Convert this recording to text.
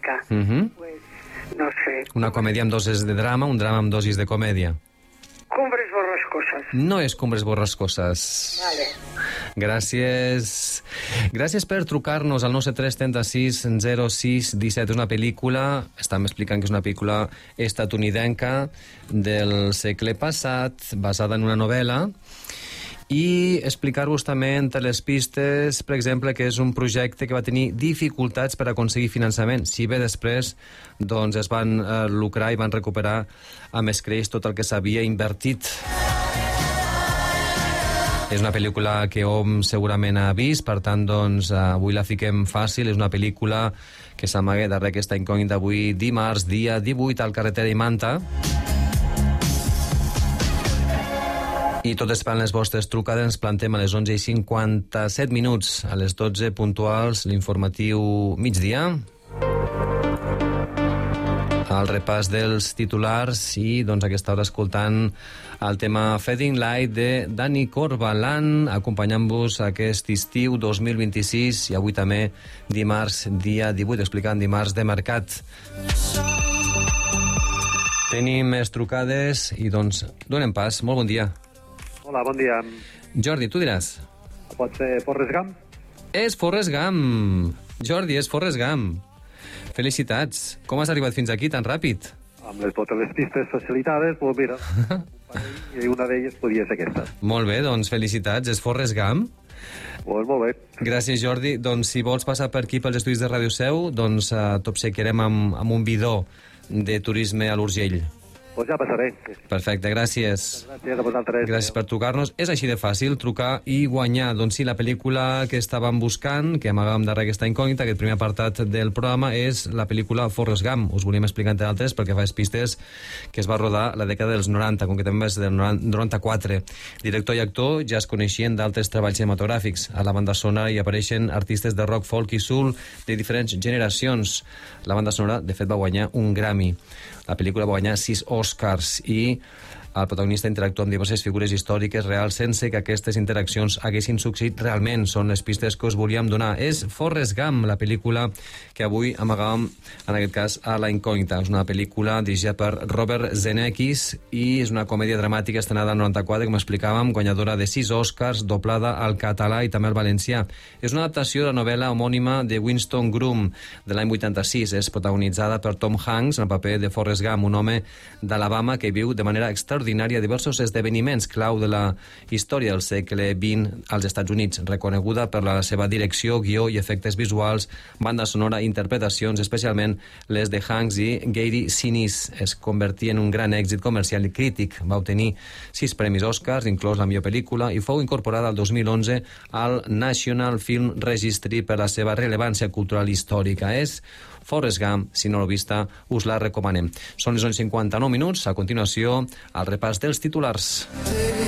romàntica. Pues, no sé. Una comèdia amb dosis de drama, un drama amb dosis de comèdia. Cumbres borrascoses. No és Cumbres borrascoses. Vale. Gràcies. Gràcies per trucar-nos al 973 36 06 17. És una pel·lícula, estàvem explicant que és una pel·lícula estatunidenca del segle passat, basada en una novel·la, i explicar-vos també entre les pistes, per exemple, que és un projecte que va tenir dificultats per aconseguir finançament. Si bé després doncs, es van lucrar i van recuperar amb escreix tot el que s'havia invertit. És una pel·lícula que hom segurament ha vist, per tant, doncs, avui la fiquem fàcil. És una pel·lícula que s'amaga darrere aquesta incògnita avui, dimarts, dia 18, al carretera i Manta. I tot esperant les vostres trucades, ens plantem a les 11:57 minuts, a les 12 puntuals, l'informatiu migdia. El repàs dels titulars i, doncs, aquesta hora escoltant el tema Fading Light de Dani Corbalan, acompanyant-vos aquest estiu 2026 i avui també dimarts, dia 18, explicant dimarts de mercat. Tenim més trucades i, doncs, donem pas. Molt bon dia. Hola, bon dia. Jordi, tu diràs. Pot ser Forrest Gump? És Forrest Gump. Jordi, és Forrest Gump. Felicitats. Com has arribat fins aquí tan ràpid? Amb totes les pistes facilitades, doncs mira, i una d'elles podia ser aquesta. Molt bé, doncs felicitats. És Forrest Gump. Doncs molt bé. Gràcies, Jordi. Doncs si vols passar per aquí pels estudis de Ràdio Seu, doncs t'obsequiarem amb un bidó de turisme a l'Urgell. Doncs ja passaré. Perfecte, gràcies. Gràcies a vosaltres. Gràcies per trucar-nos. És així de fàcil, trucar i guanyar. Doncs sí, la pel·lícula que estàvem buscant, que amagàvem darrere aquesta incògnita, aquest primer apartat del programa, és la pel·lícula Forrest Gump. Us volíem explicar entre altres perquè fa pistes que es va rodar la dècada dels 90, concretament des del 94. Director i actor ja es coneixien d'altres treballs cinematogràfics. A la banda sonora hi apareixen artistes de rock, folk i soul de diferents generacions. La banda sonora, de fet, va guanyar un Grammy. La pel·lícula va guanyar 6 Oscars i el protagonista interactua amb diverses figures històriques reals sense que aquestes interaccions haguessin succeït realment. Són les pistes que us volíem donar. És Forrest Gump, la pel·lícula que avui amagàvem, en aquest cas, a la incògnita. És una pel·lícula dirigida per Robert Zemeckis i és una comèdia dramàtica estrenada al 94, com explicàvem, guanyadora de 6 Oscars, doblada al català i també al valencià. És una adaptació de la novel·la homònima de Winston Groom, de l'any 86. És protagonitzada per Tom Hanks en el paper de Forrest Gump, un home d'Alabama que viu de manera extraordinària diversos esdeveniments clau de la història del segle XX als Estats Units, reconeguda per la seva direcció, guió i efectes visuals, banda sonora i interpretacions, especialment les de Hanks i Gary Sinise. Es convertia en un gran èxit comercial i crític. Va obtenir 6 premis Oscars, inclòs la millor pel·lícula, i fou incorporada el 2011 al National Film Registry per la seva rellevància cultural i històrica. És Forrest Gump. Si no l'heu vista, us la recomanem. Són les 11:59 minuts. A continuació, el repàs dels titulars.